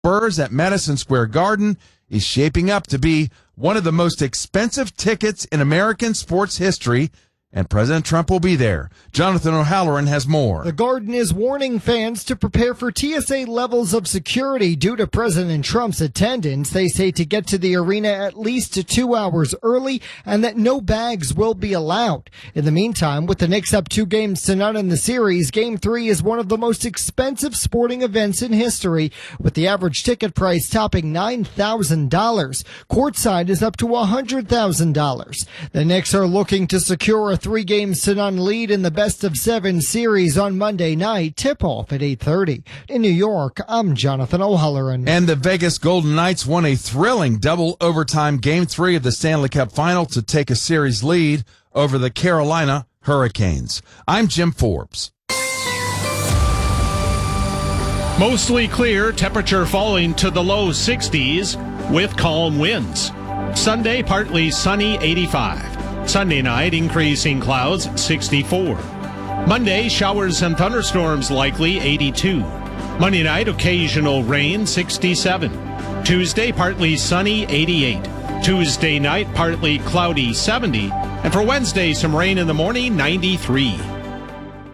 Spurs at Madison Square Garden is shaping up to be one of the most expensive tickets in American sports history, and President Trump will be there. Jonathan O'Halloran has more. The Garden is warning fans to prepare for TSA levels of security due to President Trump's attendance. They say to get to the arena at least 2 hours early and that no bags will be allowed. In the meantime, with the Knicks up 2 games to none in the series, Game 3 is one of the most expensive sporting events in history, with the average ticket price topping $9,000. Courtside is up to $100,000. The Knicks are looking to secure a 3 games to none lead in the best-of-7 series on Monday night. Tip-off at 8:30. In New York, I'm Jonathan O'Halloran. And the Vegas Golden Knights won a thrilling double overtime Game 3 of the Stanley Cup Final to take a series lead over the Carolina Hurricanes. I'm Jim Forbes. Mostly clear, temperature falling to the low 60s with calm winds. Sunday, partly sunny, 85. Sunday night, increasing clouds, 64. Monday, showers and thunderstorms likely, 82. Monday night, occasional rain, 67. Tuesday, partly sunny, 88. Tuesday night, partly cloudy, 70. And for Wednesday, some rain in the morning, 93.